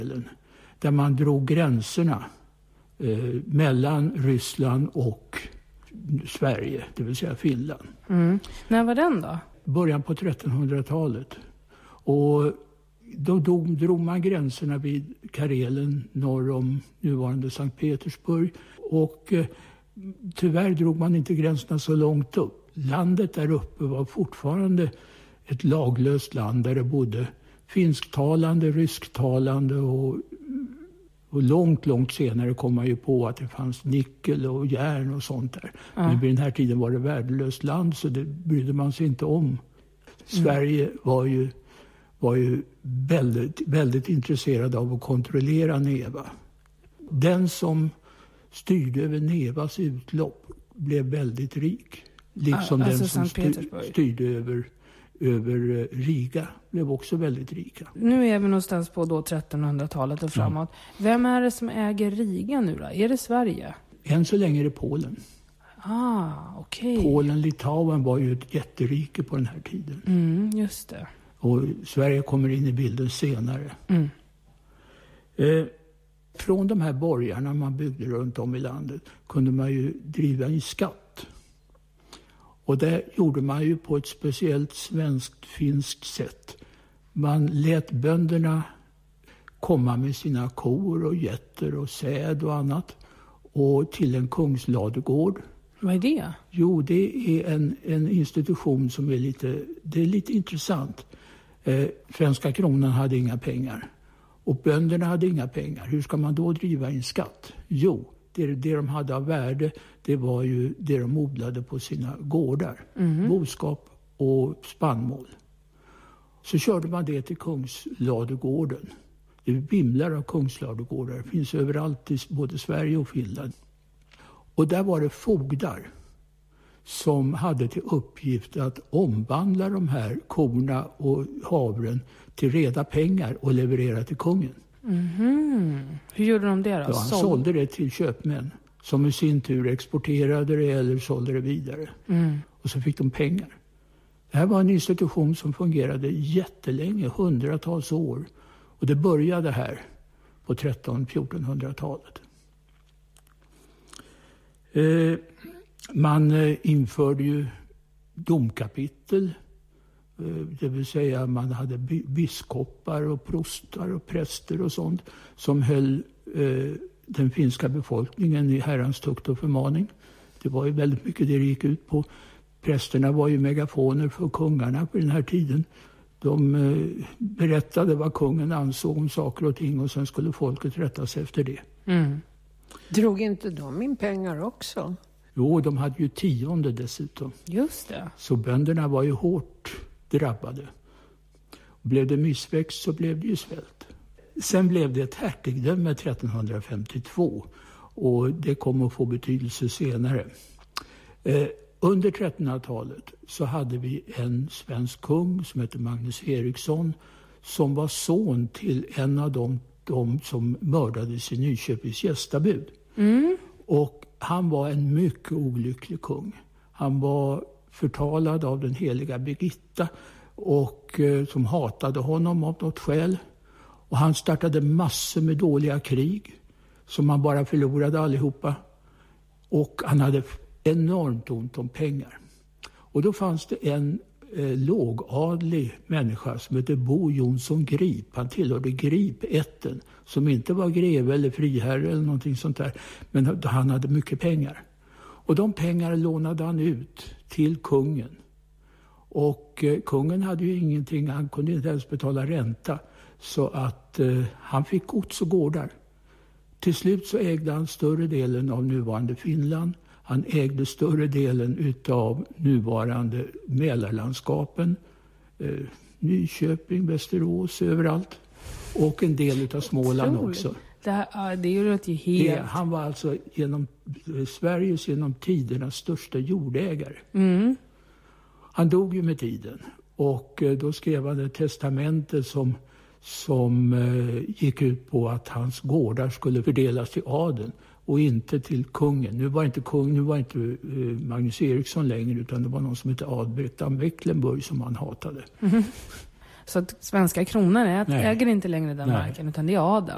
där man drog gränserna mellan Ryssland och Sverige, det vill säga Finland. När var den då? Början på 1300-talet. Och då drog man gränserna vid Karelen norr om nuvarande Sankt Petersburg. Och tyvärr drog man inte gränserna så långt upp. Landet där uppe var fortfarande ett laglöst land där det bodde finsktalande, rysktalande och långt senare kom man ju på att det fanns nickel och järn och sånt där. Men vid den här tiden var det värdelöst land, så det brydde man sig inte om. Sverige var ju väldigt intresserad av att kontrollera Neva. Den som styrde över Nevas utlopp blev väldigt rik. Liksom den som styrde över Riga blev också väldigt rika. Nu är vi någonstans på då 1300-talet och framåt. Vem är det som äger Riga nu då? Är det Sverige? Än så länge är det Polen. Okej. Polen, Litauen var ju ett jätterike på den här tiden. Just det. Och Sverige kommer in i bilden senare. Från de här borgarna man byggde runt om i landet kunde man ju driva in skatt. Och det gjorde man ju på ett speciellt svenskt-finskt sätt. Man lät bönderna komma med sina kor och getter och säd och annat och till en kungsladugård. Vad är det? Jo, det är en institution som är lite intressant. Svenska kronan hade inga pengar och bönderna hade inga pengar. Hur ska man då driva in skatt? Jo, det de hade av värde, det var ju det de odlade på sina gårdar. Boskap och spannmål. Så körde man det till Kungsladugården. Det vimlar av Kungsladugårdar. Det finns överallt i både Sverige och Finland. Och där var det fogdar som hade till uppgift att omvandla de här korna och havren till reda pengar och leverera till kungen. Hur gjorde de det då? Ja, han sålde det till köpmän som i sin tur exporterade det eller sålde det vidare. Och så fick de pengar. Det här var en institution som fungerade jättelänge, hundratals år. Och det började här på 1300-1400-talet. Man införde ju domkapitel. Det vill säga man hade biskopar och prostar och präster och sånt som höll den finska befolkningen i herrans tukt och förmaning. Det var ju väldigt mycket det gick ut på. Prästerna var ju megafoner för kungarna på den här tiden. De berättade vad kungen ansåg om saker och ting och sen skulle folket rätta sig efter det. Drog inte de in pengar också? Jo, de hade ju 10 dessutom. Just det. Så bönderna var ju hårt drabbade. Blev det missväxt så blev det ju svält. Sen blev det ett hertigdöme 1352 och det kommer att få betydelse senare. Under 1300-talet så hade vi en svensk kung som hette Magnus Eriksson som var son till en av de som mördades i Nyköpings gästabud. Och han var en mycket olycklig kung. Han var förtalad av den heliga Birgitta och som hatade honom av något skäl. Och han startade massor med dåliga krig som han bara förlorade allihopa. Och han hade enormt ont om pengar. Och då fanns det en lågadlig människa som hette Bo Jonsson Grip. Han tillhörde Gripätten som inte var greve eller friherre eller någonting sånt där. Men han hade mycket pengar. Och de pengar lånade han ut till kungen. Och kungen hade ju ingenting, han kunde inte ens betala ränta. Så att han fick gods och gårdar. Till slut så ägde han större delen av nuvarande Finland. Han ägde större delen utav nuvarande Mälarlandskapen. Nyköping, Västerås, överallt. Och en del utav Småland också. Det är ju ett helt... Han var alltså Sveriges genom tidernas största jordägare. Han dog ju med tiden. Och då skrev han ett testamente som gick ut på att hans gårdar skulle fördelas till adeln och inte till kungen. Nu var inte Magnus Eriksson längre utan det var någon som hette Albrecht av Mecklenburg som han hatade. Så att svenska kronan äger inte längre den marken utan det är adeln.